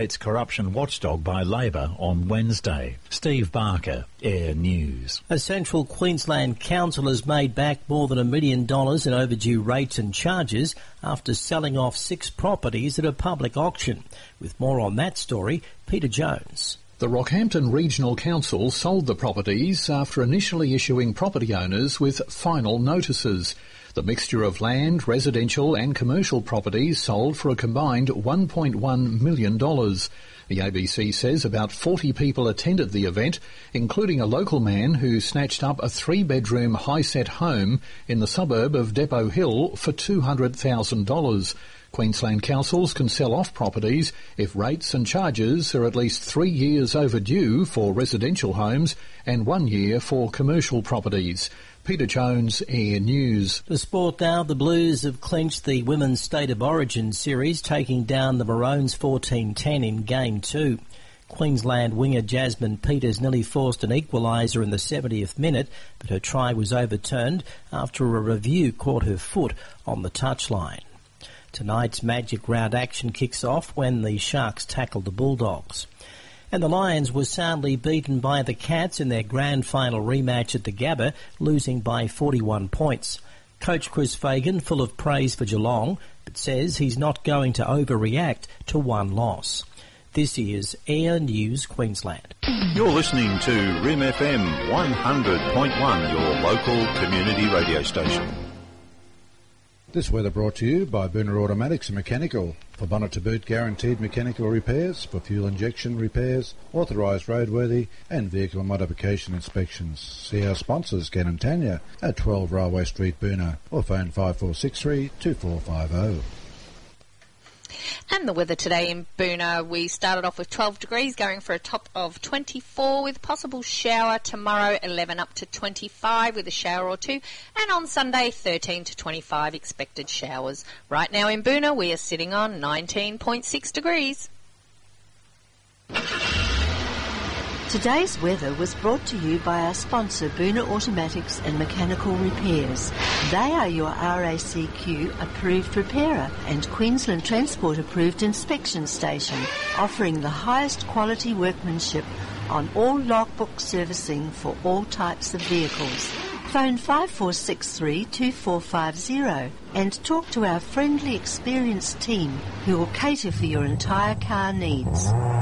its corruption watchdog by Labor on Wednesday. Steve Barker, Air News. A Central Queensland council has made back more than $1 million in overdue rates and charges after selling off 6 properties at a public auction. With more on that story, Peter Jones. The Rockhampton Regional Council sold the properties after initially issuing property owners with final notices. The mixture of land, residential and commercial properties sold for a combined $1.1 million. The ABC says about 40 people attended the event, including a local man who snatched up a 3-bedroom high-set home in the suburb of Depot Hill for $200,000. Queensland councils can sell off properties if rates and charges are at least 3 years overdue for residential homes and 1 year for commercial properties. Peter Jones, Air News. The sport now, the Blues have clinched the Women's State of Origin series, taking down the Maroons 14-10 in Game 2. Queensland winger Jasmine Peters nearly forced an equaliser in the 70th minute, but her try was overturned after a review caught her foot on the touchline. Tonight's Magic Round action kicks off when the Sharks tackle the Bulldogs. And the Lions were soundly beaten by the Cats in their grand final rematch at the Gabba, losing by 41 points. Coach Chris Fagan, full of praise for Geelong, but says he's not going to overreact to one loss. This is Air News Queensland. You're listening to Rim FM 100.1, your local community radio station. This weather brought to you by Booner Automatics and Mechanical. For bonnet to boot guaranteed mechanical repairs, for fuel injection repairs, authorised roadworthy and vehicle modification inspections. See our sponsors, Ken and Tanya, at 12 Railway Street, Booner, or phone 5463 2450. And the weather today in Boona, we started off with 12 degrees, going for a top of 24 with possible shower. Tomorrow, 11 up to 25 with a shower or two. And on Sunday, 13 to 25 expected showers. Right now in Boona, we are sitting on 19.6 degrees. Today's weather was brought to you by our sponsor, Booner Automatics and Mechanical Repairs. They are your RACQ approved repairer and Queensland Transport approved inspection station, offering the highest quality workmanship on all logbook servicing for all types of vehicles. Phone 5463 2450 and talk to our friendly, experienced team who will cater for your entire car needs.